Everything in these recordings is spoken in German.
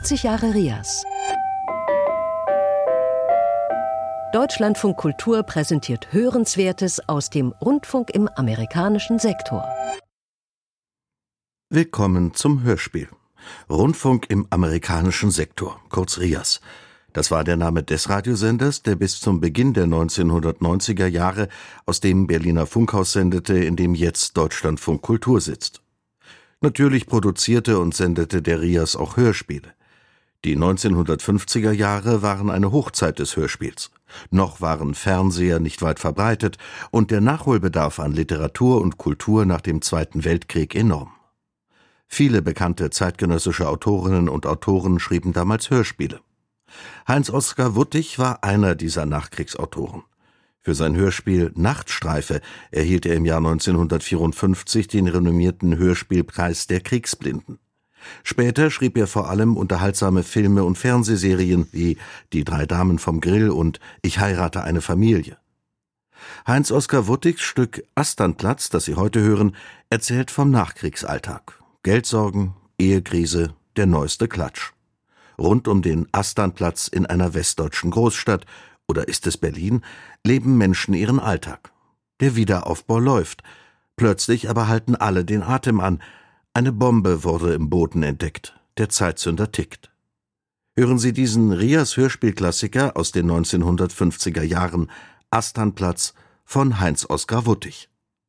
40 Jahre RIAS. Deutschlandfunk Kultur präsentiert Hörenswertes aus dem Rundfunk im amerikanischen Sektor. Willkommen zum Hörspiel. Rundfunk im amerikanischen Sektor, kurz RIAS. Das war der Name des Radiosenders, der bis zum Beginn der 1990er Jahre aus dem Berliner Funkhaus sendete, in dem jetzt Deutschlandfunk Kultur sitzt. Natürlich produzierte und sendete der RIAS auch Hörspiele. Die 1950er Jahre waren eine Hochzeit des Hörspiels. Noch waren Fernseher nicht weit verbreitet und der Nachholbedarf an Literatur und Kultur nach dem Zweiten Weltkrieg enorm. Viele bekannte zeitgenössische Autorinnen und Autoren schrieben damals Hörspiele. Heinz-Oskar Wuttig war einer dieser Nachkriegsautoren. Für sein Hörspiel Nachtstreife erhielt er im Jahr 1954 den renommierten Hörspielpreis der Kriegsblinden. Später schrieb er vor allem unterhaltsame Filme und Fernsehserien wie Die 3 Damen vom Grill und Ich heirate eine Familie. Heinz-Oskar Wuttigs Stück Asternplatz, das Sie heute hören, erzählt vom Nachkriegsalltag. Geldsorgen, Ehekrise, der neueste Klatsch. Rund um den Asternplatz in einer westdeutschen Großstadt, oder ist es Berlin, leben Menschen ihren Alltag. Der Wiederaufbau läuft. Plötzlich aber halten alle den Atem an. Eine Bombe wurde im Boden entdeckt. Der Zeitzünder tickt. Hören Sie diesen RIAS-Hörspielklassiker aus den 1950er Jahren, Asternplatz von Heinz-Oskar Wuttig.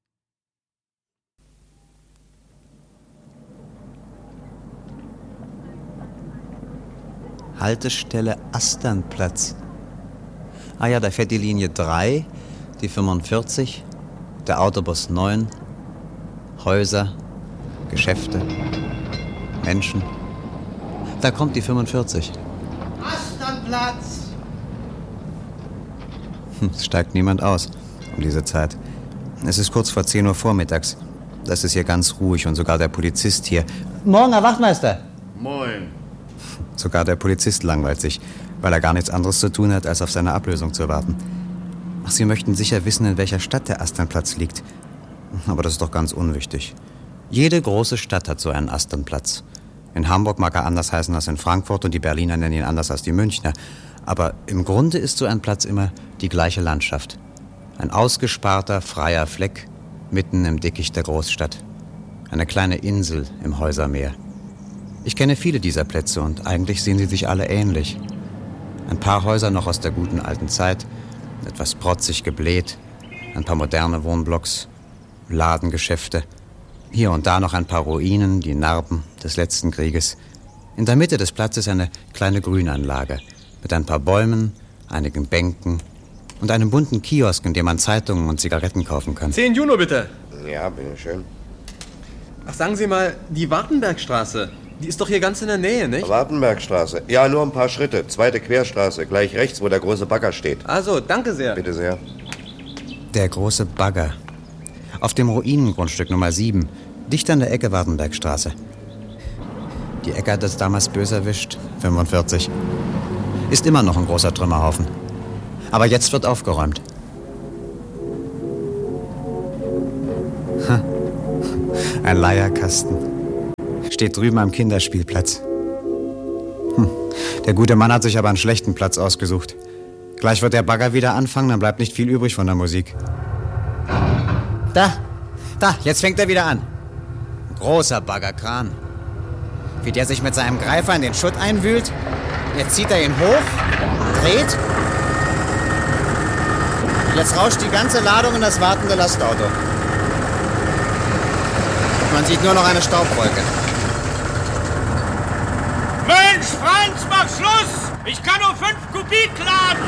Haltestelle Asternplatz. Ah ja, da fährt die Linie 3, die 45, der Autobus 9, Häuser, Geschäfte, Menschen. Da kommt die 45. Asternplatz! Es steigt niemand aus um diese Zeit. Es ist kurz vor 10 Uhr vormittags. Das ist hier ganz ruhig und sogar der Polizist hier. Morgen, Herr Wachtmeister! Moin. Sogar der Polizist langweilt sich, weil er gar nichts anderes zu tun hat, als auf seine Ablösung zu warten. Ach, Sie möchten sicher wissen, in welcher Stadt der Asternplatz liegt. Aber das ist doch ganz unwichtig. Jede große Stadt hat so einen Asternplatz. In Hamburg mag er anders heißen als in Frankfurt und die Berliner nennen ihn anders als die Münchner. Aber im Grunde ist so ein Platz immer die gleiche Landschaft. Ein ausgesparter, freier Fleck mitten im Dickicht der Großstadt. Eine kleine Insel im Häusermeer. Ich kenne viele dieser Plätze und eigentlich sehen sie sich alle ähnlich. Ein paar Häuser noch aus der guten alten Zeit, etwas protzig gebläht, ein paar moderne Wohnblocks, Ladengeschäfte. Hier und da noch ein paar Ruinen, die Narben des letzten Krieges. In der Mitte des Platzes eine kleine Grünanlage mit ein paar Bäumen, einigen Bänken und einem bunten Kiosk, in dem man Zeitungen und Zigaretten kaufen kann. 10 Juni bitte. Ja, bitteschön. Ach, sagen Sie mal, die Wartenbergstraße, die ist doch hier ganz in der Nähe, nicht? Wartenbergstraße. Ja, nur ein paar Schritte. Zweite Querstraße, gleich rechts, wo der große Bagger steht. Also, danke sehr. Bitte sehr. Der große Bagger. Auf dem Ruinengrundstück Nummer 7, dicht an der Ecke Wartenbergstraße. Die Ecke hat es damals böse erwischt, 45. Ist immer noch ein großer Trümmerhaufen. Aber jetzt wird aufgeräumt. Ein Leierkasten. Steht drüben am Kinderspielplatz. Der gute Mann hat sich aber einen schlechten Platz ausgesucht. Gleich wird der Bagger wieder anfangen, dann bleibt nicht viel übrig von der Musik. Da, jetzt fängt er wieder an. Ein großer Baggerkran. Wie der sich mit seinem Greifer in den Schutt einwühlt. Jetzt zieht er ihn hoch, dreht. Jetzt rauscht die ganze Ladung in das wartende Lastauto. Man sieht nur noch eine Staubwolke. Mensch, Franz, mach Schluss! Ich kann nur 5 Kubik laden!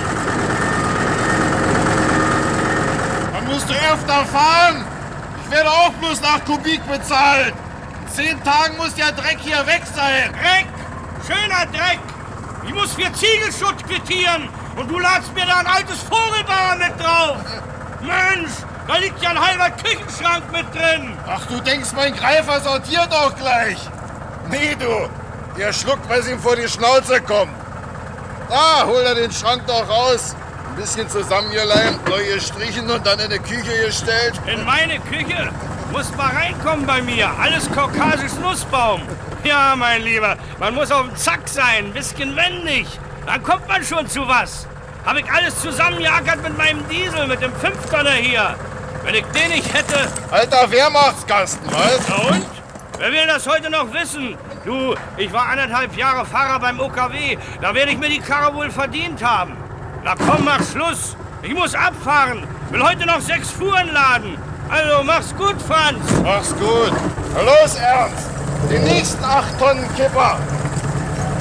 Dann musst du öfter fahren. Ich werde auch bloß nach Kubik bezahlt. In 10 Tagen muss der Dreck hier weg sein. Dreck! Schöner Dreck! Ich muss für Ziegelschutt quittieren und du ladst mir da ein altes Vogelbauer mit drauf! Mensch, da liegt ja ein halber Küchenschrank mit drin! Ach, du denkst, mein Greifer sortiert auch gleich. Nee, du. Der schluckt, weil es ihm vor die Schnauze kommt. Da, hol er den Schrank doch raus. Ein bisschen zusammengeleimt, neu gestrichen und dann in die Küche gestellt. In meine Küche? Muss mal reinkommen bei mir. Alles kaukasisch Nussbaum. Ja, mein Lieber, man muss auf dem Zack sein, ein bisschen wendig. Dann kommt man schon zu was. Hab ich alles zusammengeackert mit meinem Diesel, mit dem 5-Tonner hier. Wenn ich den nicht hätte... Alter Wehrmachtskasten, was? Na und? Wer will das heute noch wissen? Du, ich war 1,5 Jahre Fahrer beim OKW. Da werde ich mir die Karre wohl verdient haben. Na komm, mach Schluss. Ich muss abfahren. Will heute noch 6 Fuhren laden. Also, mach's gut, Franz. Mach's gut. Na los, Ernst. Den nächsten 8 Tonnen Kipper.